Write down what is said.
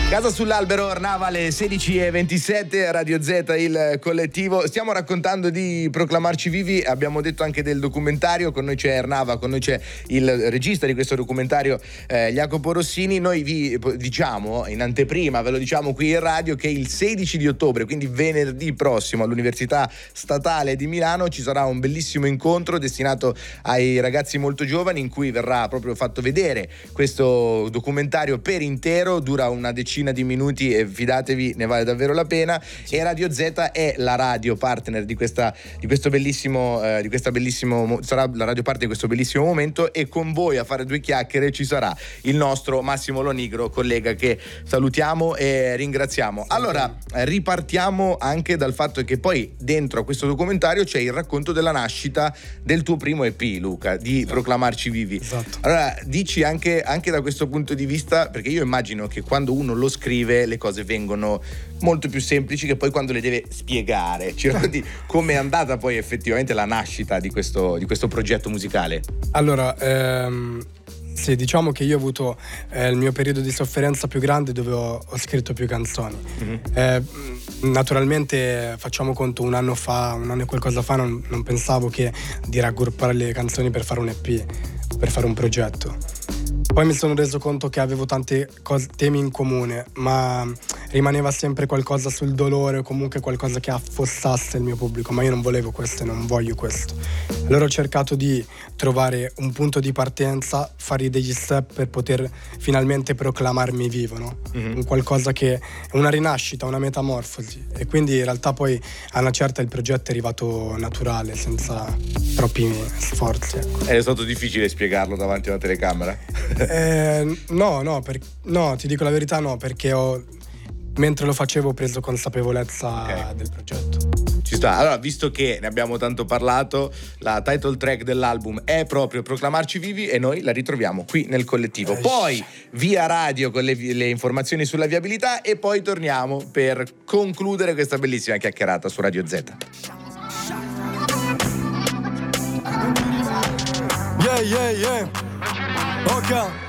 Casa sull'albero, Ornava alle 16:27, Radio Z, il collettivo. Stiamo raccontando di Proclamarci Vivi, abbiamo detto anche del documentario. Con noi c'è Ernava, con noi c'è il regista di questo documentario, Jacopo Rossini. Noi vi diciamo in anteprima, ve lo diciamo qui in radio, che il 16 di ottobre, quindi venerdì prossimo, all'Università Statale di Milano ci sarà un bellissimo incontro destinato ai ragazzi molto giovani, in cui verrà proprio fatto vedere questo documentario per intero. Dura una decina di minuti e fidatevi, ne vale davvero la pena. E Radio Z è la radio partner di questo bellissimo sarà la radio partner di questo bellissimo momento, e con voi a fare due chiacchiere ci sarà il nostro Massimo Lonigro, collega, che salutiamo e ringraziamo. Allora, ripartiamo anche dal fatto che poi dentro a questo documentario c'è il racconto della nascita del tuo primo EP, Luca, di Proclamarci Vivi. Esatto. Allora, dici anche da questo punto di vista, perché io immagino che quando uno lo scrive le cose vengono molto più semplici che poi quando le deve spiegare. Ci racconti come è andata poi effettivamente la nascita di questo progetto musicale? Allora, sì, diciamo che io ho avuto il mio periodo di sofferenza più grande, dove ho scritto più canzoni. Naturalmente, facciamo conto, un anno e qualcosa fa non pensavo di raggruppare le canzoni per fare un EP, per fare un progetto. Poi mi sono reso conto che avevo tanti temi in comune, ma rimaneva sempre qualcosa sul dolore, o comunque qualcosa che affossasse il mio pubblico, ma io non volevo questo e non voglio questo. Allora ho cercato di trovare un punto di partenza, fare degli step per poter finalmente proclamarmi vivo, no? Un qualcosa che è una rinascita, una metamorfosi, e quindi in realtà poi a una certa il progetto è arrivato naturale, senza troppi sforzi, ecco. È stato difficile spiegarlo davanti a una telecamera? No, ti dico la verità, no, perché mentre lo facevo ho preso consapevolezza del progetto. Ci sta. Allora, visto che ne abbiamo tanto parlato, la title track dell'album è proprio Proclamarci Vivi, e noi la ritroviamo qui nel collettivo. Poi via radio con le informazioni sulla viabilità, e poi torniamo per concludere questa bellissima chiacchierata su Radio Z. Yeah. Okay.